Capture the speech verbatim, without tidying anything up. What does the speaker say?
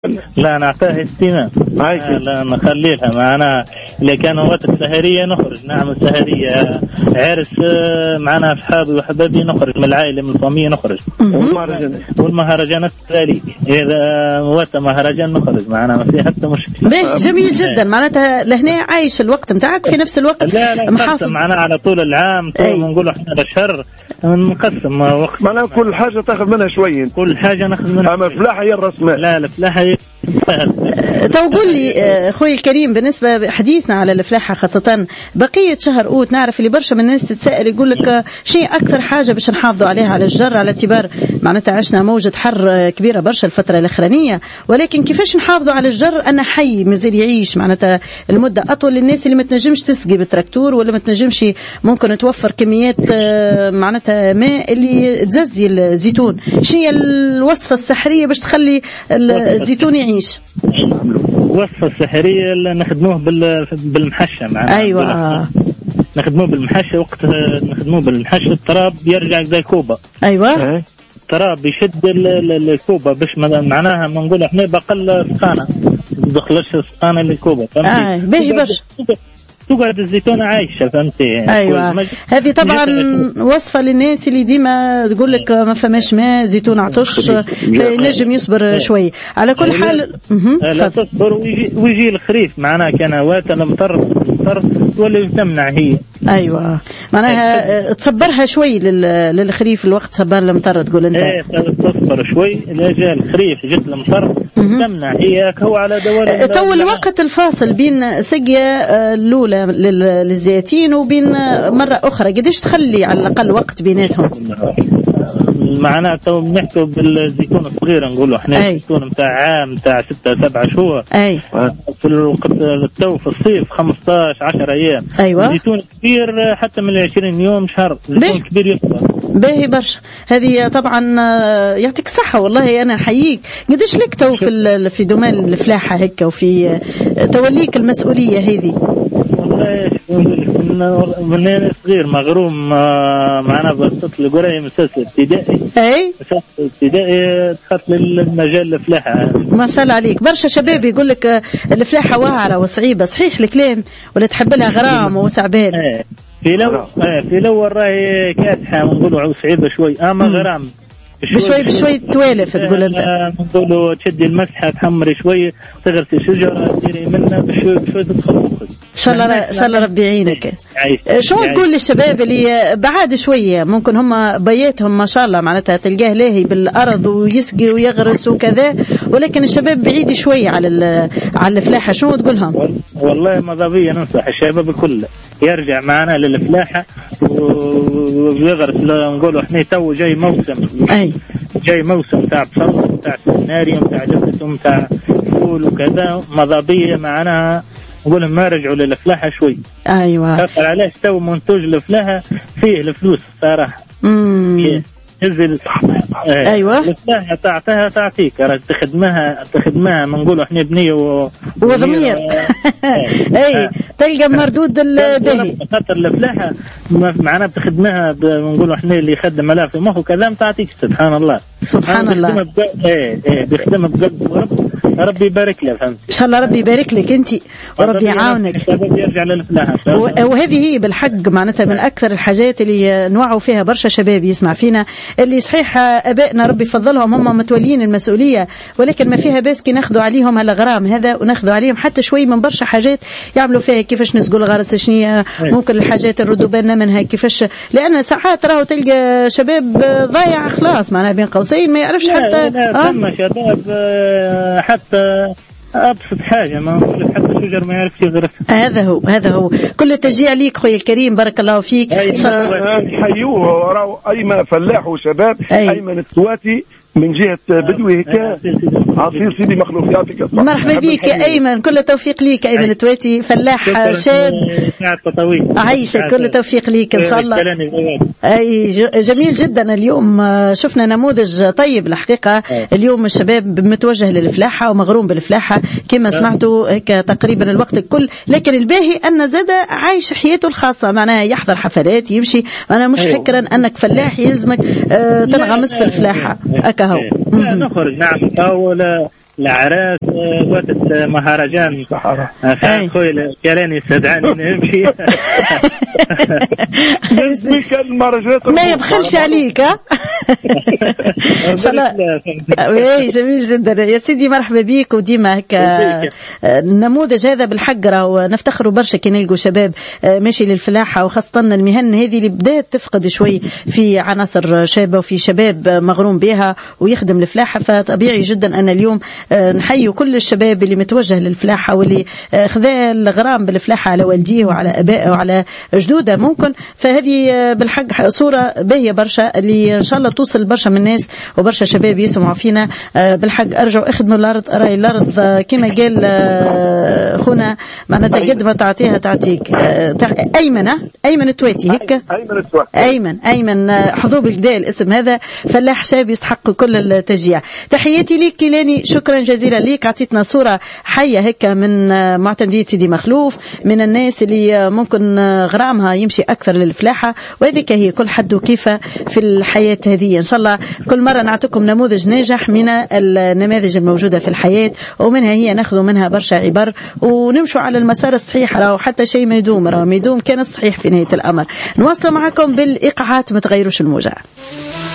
لا نعطيها اهتمام. لا نخليها معنا اللي كانوا وقت السهرية نخرج نعمل سهرية عرس معنا أصحابي وحبابي نخرج من العائلة من الفامية نخرج والمهرجانات التالية إذا وقت مهرجان نخرج معنا ما في حتى مشكلة. جميل جدا معناتها لهنا عايش الوقت متاعك في نفس الوقت. لا لا محافظ معنا على طول العام طول نقول احنا الشهر نقسم وقت معنا كل حاجة تاخذ منها شوية كل حاجة ناخذ منها. أما فلاحة هي الرأس مال. لا الفلاحة تو قول لي اخوي الكريم بالنسبه حديثنا على الفلاحه خاصه بقيه شهر اوت نعرف اللي برشا من الناس تتساءل يقول لك شيء اكثر حاجه باش نحافظوا عليها على الجر على اعتبار معناتها عشنا موجه حر كبيره برشا الفتره الاخرانيه ولكن كيفاش نحافظوا على الجر أن حي مازال يعيش معناتها المده اطول للناس اللي ما تنجمش تسقي بالتراكتور ولا ما تنجمش ممكن توفر كميات معناتها ماء اللي تززي الزيتون. شنو هي الوصفه السحريه باش تخلي الزيتون يعيش؟ وصفة السحرية اللي نخدموه بالمحشة معنا. أيوة نخدموه بالمحشة وقت نخدموه بالمحشة التراب يرجع زي كوبا. أيوة التراب يشد الكوبا باش معناها ما نقول احنا بقل سخانة تدخلش سخانة للكوبا. آه باهي برشا تقعد الزيتونة عايشة فهمتي. أيوة هذه طبعا وصفة للناس اللي ديما تقول لك ما فماش ماء زيتون عطش فنجم يصبر شوي على كل حال. لا تصبر ويجي, ويجي الخريف معناها كان وقت المطر المطر تولي تمنع هي. أيوة معناها تصبرها شوي للخريف الوقت صبر المطر تقول أنت. إيه تصبر شوي إذا جاء الخريف جت المطر تمنع هي هو على دوال. تو الوقت الفاصل بين سقية الأولى للزيتين وبين مرة أخرى قديش تخلي على الأقل وقت بيناتهم؟ معناها تو بنحكوا بالزيتون الصغير نقولوا احنا الزيتون نتاع عام نتاع ستة سبعة شهور. أي. في الوقت التو في الصيف خمسطاش عشرة أيام. أيوة. الزيتون كبير حتى من عشرين يوم شهر زيتون كبير يكبر. باهي برشا هذه طبعا يعطيك الصحة والله أنا حييك قديش لك تو في في دومين الفلاحة هيك وفي توليك المسؤولية هذه؟ من أنا صغير مغروم معنا بسط القرية مسلسل ابتدائي. أي. مسلسل ابتدائي دخلت للمجال الفلاحة. ما شاء الله عليك برشا شباب يقول لك الفلاحة واعرة وصعيبة صحيح الكلام ولا تحب لها غرام وسعبان؟ في لو في الأول راهي كاتحة ونقولوا صعيبة شوي أما غرام بشوي بشوي توالف تقول أنت. نقولوا تشدي المسحة تحمري شوي تغرسي شجرة تديري منها بشوي بشوي تدخل مخك. إن شاء الله إن شاء الله ربي يعينك. شو تقول للشباب اللي بعاد شوية ممكن هم بياتهم ما شاء الله معناتها تلقاه لاهي بالأرض ويسقي ويغرس وكذا ولكن الشباب بعيد شوية على على الفلاحة شو تقول لهم؟ والله ماذا بيا ننصح الشباب الكل يرجع معنا للفلاحة ويغرس نقولوا احنا تو جاي موسم. أي. جاي موسم تاع بصل تاع سيناريوم تاع جبتهم تاع فول وكذا مضابية معنا نقول ما رجعوا للفلاحة شوي. أيوة. خاطر علاش تو منتوج الفلاحة فيه الفلوس صراحة. امم. تنزل. أيوة. الفلاحة تعطيها تعطيك تخدمها تخدمها نقولوا احنا بنية و. وضمير. أي تلقى مردود البهي. خاطر الفلاحة معنا بتخدمها بنقولوا احنا اللي يخدم عليها في مخه كلام تعطيك سبحان الله. سبحان الله. ايه ايه بيخدمها بقلب ورب ربي يبارك له فهمت. ان شاء الله ربي يبارك لك انت وربي يعاونك. الشباب يرجع للفلاحة. وهذه هي بالحق معناتها من اكثر الحاجات اللي نوعوا فيها برشا شباب يسمع فينا اللي صحيح ابائنا ربي يفضلهم هم متولين المسؤوليه ولكن ما فيها باس كي ناخذوا عليهم هالغرام هذا وناخذوا عليهم حتى شوي من برشا حاجات يعملوا فيها كيفاش نسقوا الغرس شنية ممكن الحاجات الردوا بالنا منها كيفاش لان ساعات راهو تلقى شباب ضايع خلاص معناها بين قوسين ما يعرفش حتى. لا ثم شباب حتى أبسط حاجة ما نقول حتى شجر ما يعرف يغرس. هذا هو هذا هو كل تشجيع ليك خويا الكريم بارك الله فيك. نحيوه راهو أيمن فلاح وشباب أيمن السواتي من جهة بدوي هيك عصير سيدي مخلوق يعطيك مرحبا بك يا أيمن كل توفيق ليك أيمن التواتي فلاح شاب عايشة كل توفيق ليك إن شاء الله. أي جميل جدا اليوم شفنا نموذج طيب الحقيقة اليوم الشباب متوجه للفلاحة ومغروم بالفلاحة كما سمعتوا هيك تقريبا الوقت الكل لكن الباهي أن زاد عايش حياته الخاصة معناها يحضر حفلات يمشي أنا مش فكرا أنك فلاح يلزمك تنغمس في الفلاحة أكهو نخرج نعمل طاولة العراس وقت مهرجان خويا كلاني استدعاني نمشي. ما يبخلش عليك ها. ان شاء الله. وي جميل جدا يا سيدي، مرحبا بيك. وديما هكا النموذج هذا بالحق راهو نفتخروا برشا كي نلقوا شباب ماشي للفلاحه، وخاصه المهن هذه اللي بدات تفقد شوي في عناصر شابه وفي شباب مغروم بها ويخدم الفلاحه. فطبيعي جدا ان اليوم نحيي كل الشباب اللي متوجه للفلاحه واللي خذا الغرام بالفلاحه على والديه وعلى ابائه وعلى جدوده ممكن. فهذه بالحق صوره باهيه برشا اللي ان شاء الله توصل برشا من الناس وبرشا شباب يسمعوا فينا. بالحق ارجعوا اخدموا الارض، راي الارض كما قال خونا معناتها قد ما تعطيها تعطيك. ايمن ايمن التواتي هيك، ايمن التواتي ايمن ايمن حظوظ الكدا الاسم هذا، فلاح شاب يستحق كل التشجيع. تحياتي ليك كيلاني، شكرا جزيلا ليك، عطيتنا صوره حيه هيك من معتمدية سيدي مخلوف، من الناس اللي ممكن غرامها يمشي اكثر للفلاحه، وهذيك هي كل حد وكيفه في الحياه هذه. ان شاء الله كل مره نعطيكم نموذج ناجح من النماذج الموجوده في الحياه، ومنها هي ناخذ منها برشا عبر ونمشوا على المسار الصحيح. راهو حتى شيء ما يدوم، راهو ما يدوم كان الصحيح في نهايه الامر. نواصل معكم بالايقاعات، ما تغيروش الموجة.